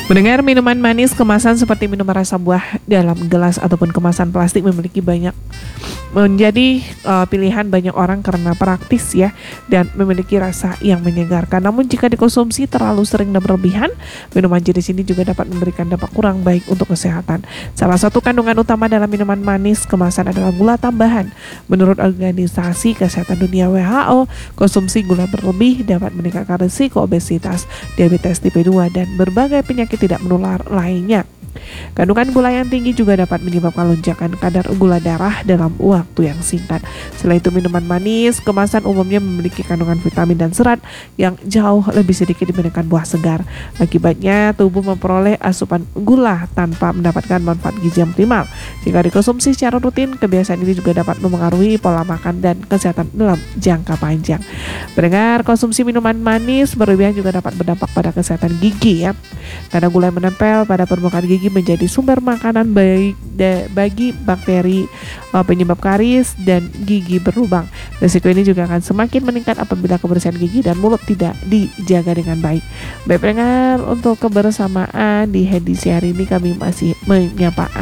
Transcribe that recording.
Mendengar minuman manis kemasan seperti minuman rasa buah dalam gelas ataupun kemasan plastik memiliki banyak menjadi pilihan banyak orang karena praktis ya dan memiliki rasa yang menyegarkan. Namun jika dikonsumsi terlalu sering dan berlebihan, minuman jenis ini juga dapat memberikan dampak kurang baik untuk kesehatan. Salah satu kandungan utama dalam minuman manis kemasan adalah gula tambahan. Menurut Organisasi Kesehatan Dunia WHO, konsumsi gula berlebih dapat meningkatkan risiko obesitas, diabetes tipe 2 dan berbagai penyakit tidak menular lainnya. Kandungan gula yang tinggi juga dapat menyebabkan lonjakan kadar gula darah dalam waktu yang singkat. Selain itu, minuman manis kemasan umumnya memiliki kandungan vitamin dan serat yang jauh lebih sedikit dibandingkan buah segar. Akibatnya, tubuh memperoleh asupan gula tanpa mendapatkan manfaat gizi yang optimal. Jika dikonsumsi secara rutin, kebiasaan ini juga dapat memengaruhi pola makan dan kesehatan dalam jangka panjang. Mendengar konsumsi minuman manis berlebihan juga dapat berdampak pada kesehatan gigi ya. Karena gula yang menempel pada permukaan gigi menjadi sumber makanan bagi bakteri penyebab karies dan gigi berlubang. Risiko ini juga akan semakin meningkat apabila kebersihan gigi dan mulut tidak dijaga dengan baik. Baik pendengar, untuk kebersamaan di edisi hari ini kami masih menyapa